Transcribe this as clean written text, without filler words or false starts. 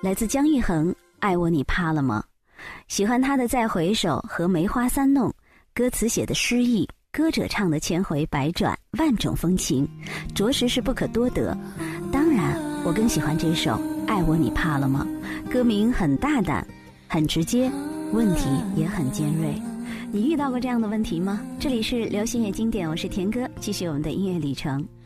来自姜育恒，爱我你怕了吗？喜欢他的再回首和梅花三弄，歌词写的诗意，歌者唱的千回百转，万种风情，着实是不可多得。当然我更喜欢这首爱我你怕了吗，歌名很大胆，很直接，问题也很尖锐。你遇到过这样的问题吗？这里是流行乐经典，我是田哥，继续我们的音乐旅程。